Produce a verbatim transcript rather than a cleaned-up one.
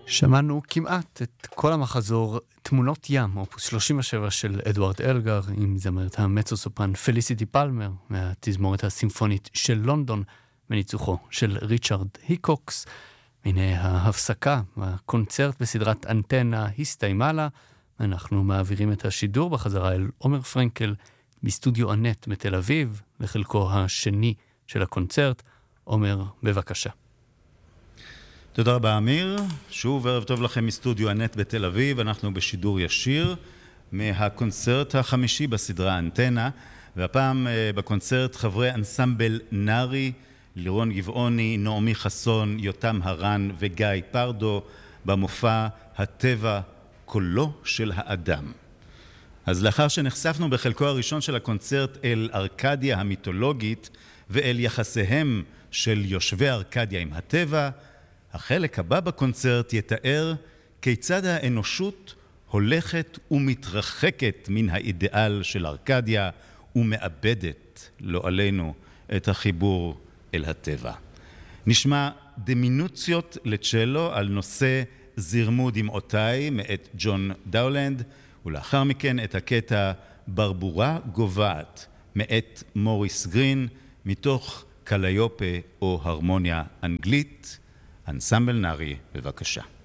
שמענו כמעט את כל המחזור תמונות ים, אופוס שלושים ושבע של אדוארד אלגר, עם זמרת המצו-סופרן פליסיטי פלמר, מהתזמורת הסימפונית של לונדון, בניצוחו של ריצ'רד היקוקס. הנה ההפסקה, הקונצרט בסדרת אנטנה הסתיימה לה, אנחנו מעבירים את השידור בחזרה אל עומר פרנקל, בסטודיו אנט בתל אביב, לחלקו השני של הקונצרט. עומר, בבקשה. תודה רבה אמיר, שוב ערב טוב לכם מסטודיו אנט בתל אביב, אנחנו בשידור ישיר מהקונצרט החמישי בסדרה אנטנה, והפעם בקונצרט חברי אנסמבל נארי, לירון גבעוני, נעמי חסון, יותם הרן וגיא פרדו, במופע הטבע קולו של האדם. אז לאחר שנחשפנו בחלקו הראשון של הקונצרט אל ארקדיה המיתולוגית ואל יחסיהם של יושבי ארקדיה עם הטבע, החלק הבא בקונצרט יתאר כיצד האנושות הולכת ומתרחקת מן האידיאל של ארקדיה ומאבדת, לא עלינו, את החיבור אל הטבע. נשמע דמינוציות לצ'לו על נושא זרמו דמעותיי מאת ג'ון דאולנד, ולאחר מכן את הקטע ברבורה גובעת מאת מוריס גרין, מתוך קליופה או הרמוניה אנגלית. אנסמבל נארי, בבקשה.